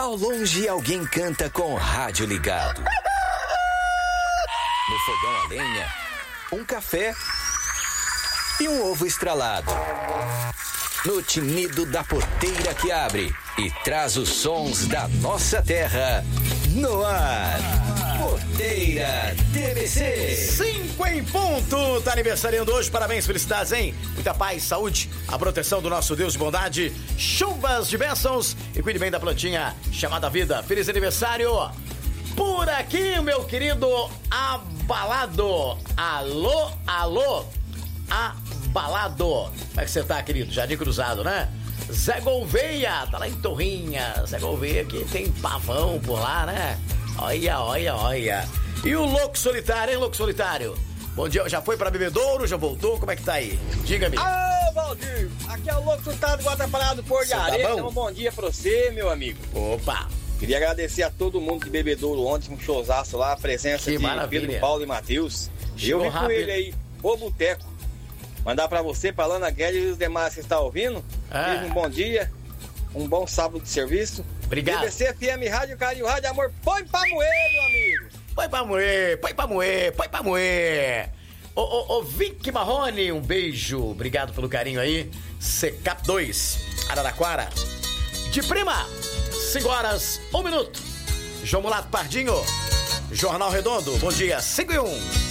Ao longe, alguém canta com o rádio ligado. No fogão a lenha, um café e um ovo estralado. No tinido da porteira que abre e traz os sons da nossa terra. No ar, Porteira TBC. 5 em ponto, tá aniversariando hoje, parabéns, felicidades, hein? Muita paz, saúde, a proteção do nosso Deus de bondade, chuvas de bênçãos e cuide bem da plantinha chamada vida. Feliz aniversário! Por aqui, meu querido Abalado. Alô, alô, Abalado. Como é que você tá, querido? Jardim Cruzado, né? Zé Gouveia, tá lá em Torrinha. Zé Gouveia que tem pavão por lá, né? Olha, olha, olha. E o Louco Solitário, hein, Louco Solitário? Bom dia, já foi pra Bebedouro, já voltou? Como é que tá aí? Diga-me. Ô, Valdir, aqui é o Louco Solitário do Guatapará do Porto de Areia. Então, bom dia pra você, meu amigo. Opa! Queria agradecer a todo mundo de Bebedouro ontem, um showzaço lá, a presença Que de maravilha. Pedro, Paulo e Matheus. E eu Chegou vi com rápido. ele aí, o Boteco. Mandar pra você, pra Lana Guedes e os demais que estão ouvindo. Um bom dia, um bom sábado de serviço. Obrigado. BBC FM, Rádio Carinho, Rádio Amor, põe pra moer, meu amigo. Põe pra moer, põe pra moer, põe pra moer. Ô, Vicky Marrone, um beijo. Obrigado pelo carinho aí. Secap 2, Araraquara. De prima, 5 horas, 1 minuto. João Mulato Pardinho, Jornal Redondo, bom dia, 5 e 1.